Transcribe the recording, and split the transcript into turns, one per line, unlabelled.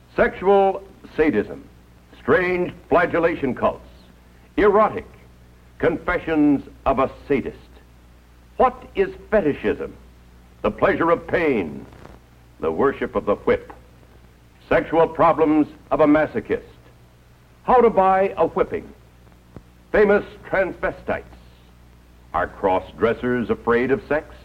Sexual sadism, strange flagellation cults, erotic confessions of a sadist. What is fetishism? The pleasure of pain, the worship of the whip. Sexual problems of a masochist. How to buy a whipping. Famous transvestites. Are cross-dressers afraid of sex?